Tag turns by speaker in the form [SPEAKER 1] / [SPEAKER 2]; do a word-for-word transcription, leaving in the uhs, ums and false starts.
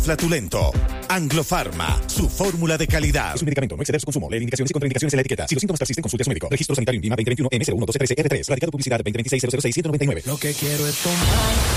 [SPEAKER 1] flatulento. Anglofarma, su fórmula de calidad.
[SPEAKER 2] Es un medicamento, no exceder su consumo. Lee indicaciones y contraindicaciones en la etiqueta. Si los síntomas persisten, consulte a su médico. Registro sanitario INVIMA veinte veintiuno M cero uno doce trece R tres. Radicado publicidad veinte veintiséis cero cero seis ciento noventa y nueve.
[SPEAKER 3] Lo que quiero es tomar